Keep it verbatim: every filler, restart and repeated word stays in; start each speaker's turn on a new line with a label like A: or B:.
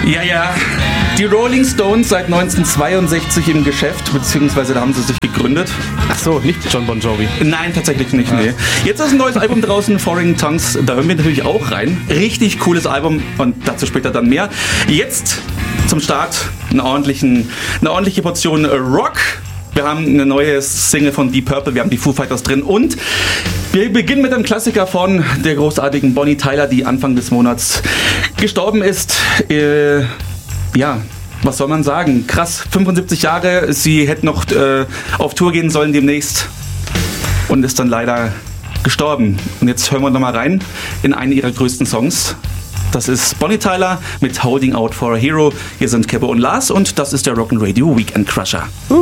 A: Ja, ja. Die Rolling Stones seit neunzehnhundertzweiundsechzig im Geschäft, beziehungsweise da haben sie sich gegründet.
B: Ach so, nicht John Bon Jovi.
A: Nein, tatsächlich nicht, nee. Jetzt ist ein neues Album draußen, Foreign Tongues, da hören wir natürlich auch rein. Richtig cooles Album und dazu später dann mehr. Jetzt zum Start einen ordentlichen, eine ordentliche Portion Rock. Wir haben eine neue Single von Deep Purple, wir haben die Foo Fighters drin und wir beginnen mit einem Klassiker von der großartigen Bonnie Tyler, die Anfang des Monats gestorben ist. Äh, ja, was soll man sagen? Krass, fünfundsiebzig Jahre, sie hätte noch äh, auf Tour gehen sollen demnächst und ist dann leider gestorben. Und jetzt hören wir nochmal rein in einen ihrer größten Songs. Das ist Bonnie Tyler mit Holding Out for a Hero. Hier sind Kebbe und Lars und das ist der Rock'n Radio Weekend Crusher.